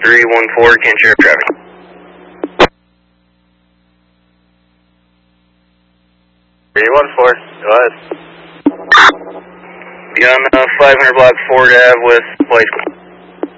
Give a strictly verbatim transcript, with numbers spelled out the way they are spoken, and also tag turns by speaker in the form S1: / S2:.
S1: three one four, can't share traffic. three one four, go ahead. Be on uh, five hundred block Ford Ave with White.